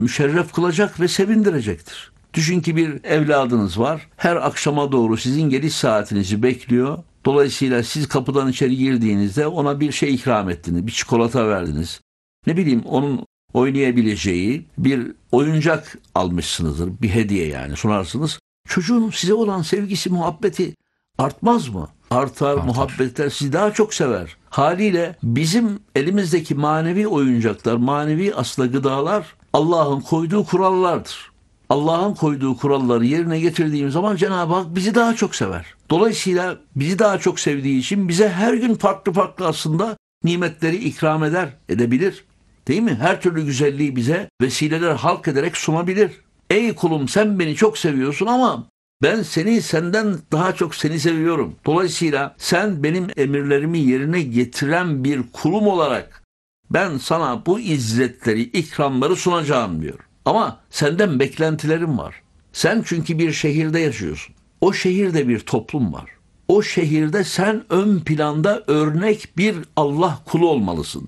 müşerref kılacak ve sevindirecektir. Düşün ki bir evladınız var. Her akşama doğru sizin geliş saatinizi bekliyor. Dolayısıyla siz kapıdan içeri girdiğinizde ona bir şey ikram ettiniz. Bir çikolata verdiniz. Ne bileyim, onun oynayabileceği bir oyuncak almışsınızdır. Bir hediye yani sunarsınız. Çocuğun size olan sevgisi, muhabbeti artmaz mı? Artar, muhabbetler, sizi daha çok sever. Haliyle bizim elimizdeki manevi oyuncaklar, manevi aslında gıdalar Allah'ın koyduğu kurallardır. Allah'ın koyduğu kuralları yerine getirdiğimiz zaman Cenab-ı Hak bizi daha çok sever. Dolayısıyla bizi daha çok sevdiği için bize her gün farklı farklı aslında nimetleri ikram edebilir. Değil mi? Her türlü güzelliği bize vesileler halk ederek sunabilir. Ey kulum, sen beni çok seviyorsun ama ben senden daha çok seni seviyorum. Dolayısıyla sen benim emirlerimi yerine getiren bir kulum olarak ben sana bu izzetleri, ikramları sunacağım diyor. Ama senden beklentilerim var. Sen çünkü bir şehirde yaşıyorsun. O şehirde bir toplum var. O şehirde sen ön planda örnek bir Allah kulu olmalısın.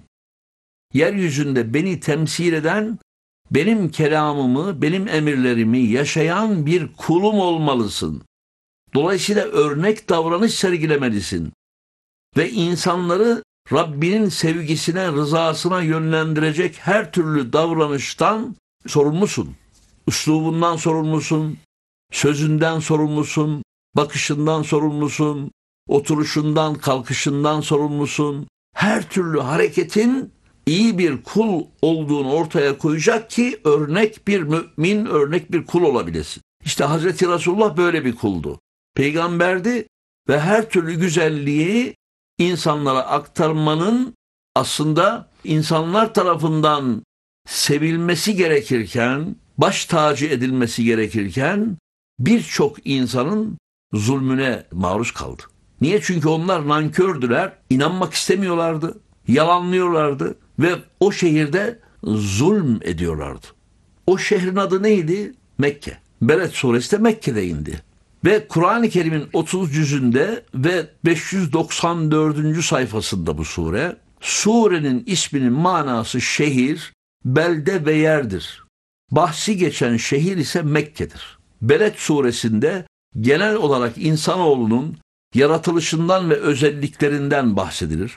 Yeryüzünde beni temsil eden, benim kelamımı, benim emirlerimi yaşayan bir kulum olmalısın. Dolayısıyla örnek davranış sergilemelisin. Ve insanları Rabbinin sevgisine, rızasına yönlendirecek her türlü davranıştan sorumlusun. Üslubundan sorumlusun, sözünden sorumlusun, bakışından sorumlusun, oturuşundan, kalkışından sorumlusun. Her türlü hareketin iyi bir kul olduğunu ortaya koyacak ki örnek bir mümin, örnek bir kul olabilesin. İşte Hazreti Resulullah böyle bir kuldu. Peygamberdi ve her türlü güzelliği insanlara aktarmanın aslında insanlar tarafından sevilmesi gerekirken, baş tacı edilmesi gerekirken birçok insanın zulmüne maruz kaldı. Niye? Çünkü onlar nankördüler, inanmak istemiyorlardı, yalanlıyorlardı ve o şehirde zulm ediyorlardı. O şehrin adı neydi? Mekke. Beled suresi de Mekke'de indi. Ve Kur'an-ı Kerim'in 30 cüzünde ve 594. sayfasında bu sure, surenin isminin manası şehir, belde ve yerdir. Bahsi geçen şehir ise Mekke'dir. Beled suresinde genel olarak insanoğlunun yaratılışından ve özelliklerinden bahsedilir.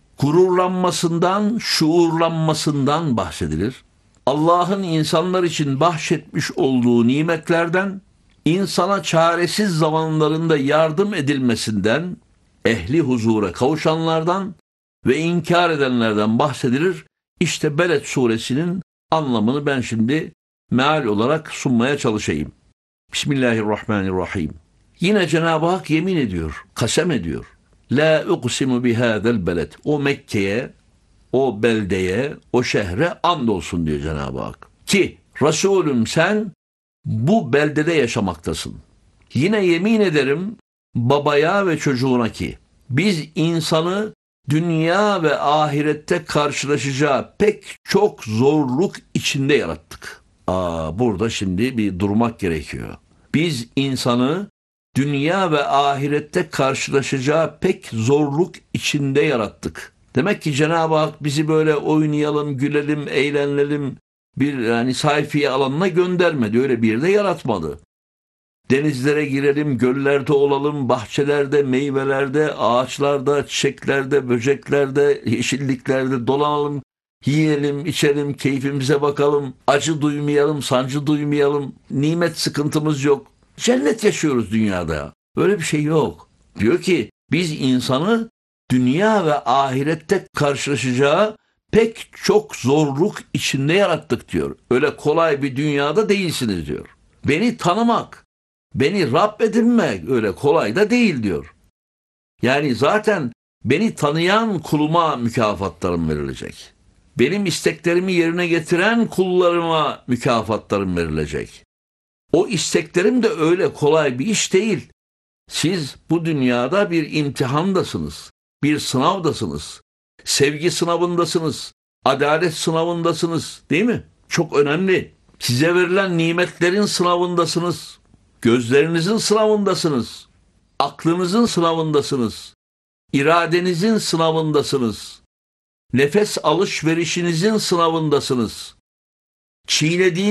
Gururlanmasından, şuurlanmasından bahsedilir. Allah'ın insanlar için bahşetmiş olduğu nimetlerden, insana çaresiz zamanlarında yardım edilmesinden, ehli huzura kavuşanlardan ve inkar edenlerden bahsedilir. İşte Beled suresinin anlamını ben şimdi meal olarak sunmaya çalışayım. Bismillahirrahmanirrahim. Yine Cenab-ı Hak yemin ediyor, kasem ediyor. La uqsimu bihâzel beled. O Mekke'ye, o beldeye, o şehre andolsun diyor Cenab-ı Hak. Ki Resulüm sen bu beldede yaşamaktasın. Yine yemin ederim babaya ve çocuğuna ki biz insanı dünya ve ahirette karşılaşacağı pek çok zorluk içinde yarattık. Burada şimdi bir durmak gerekiyor. Biz insanı dünya ve ahirette karşılaşacağı pek zorluk içinde yarattık. Demek ki Cenab-ı Hak bizi böyle oynayalım, gülelim, eğlenelim, bir sayfiye alanına göndermedi. Öyle bir yerde yaratmadı. Denizlere girelim, göllerde olalım, bahçelerde, meyvelerde, ağaçlarda, çiçeklerde, böceklerde, yeşilliklerde dolanalım, yiyelim, içelim, keyfimize bakalım, acı duymayalım, sancı duymayalım, nimet sıkıntımız yok. Cennet yaşıyoruz dünyada. Öyle bir şey yok. Diyor ki biz insanı dünya ve ahirette karşılaşacağı pek çok zorluk içinde yarattık diyor. Öyle kolay bir dünyada değilsiniz diyor. Beni tanımak, beni Rab edinmek öyle kolay da değil diyor. Yani zaten beni tanıyan kuluma mükafatlarım verilecek. Benim isteklerimi yerine getiren kullarıma mükafatlarım verilecek. O isteklerim de öyle kolay bir iş değil. Siz bu dünyada bir imtihandasınız, bir sınavdasınız, sevgi sınavındasınız, adalet sınavındasınız, değil mi? Çok önemli. Size verilen nimetlerin sınavındasınız, gözlerinizin sınavındasınız, aklınızın sınavındasınız, iradenizin sınavındasınız, nefes alışverişinizin sınavındasınız. çiğnediğin